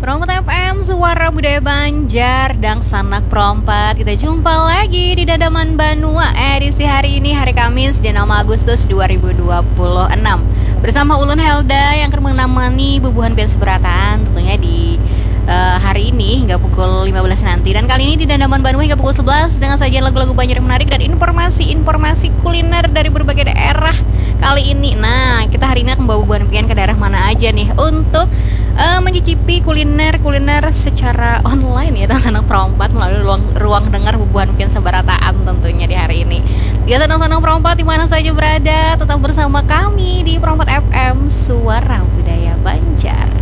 Perompat FM, suara budaya Banjar dan sanak perompat. Kita jumpa lagi di Dadaman Banua edisi hari ini, hari Kamis di 6 Agustus 2026. Bersama Ulun Helda yang akan menemani bubuhan bel seberataan tentunya di hari ini hingga pukul 15 nanti. Dan kali ini di Dadaman Banua hingga pukul 11 dengan sajian lagu-lagu Banjar yang menarik dan informasi-informasi kuliner dari berbagai daerah kali ini. Nah, kita hari ini akan membawa bubuhan pian ke daerah mana aja nih untuk mencicipi kuliner secara online ya dan sanak perompat melalui ruang dengar bubuhan pian seberataan tentunya di hari ini. Dia sanak perompat di mana saja berada, tetap bersama kami di Perompat FM, suara budaya Banjar.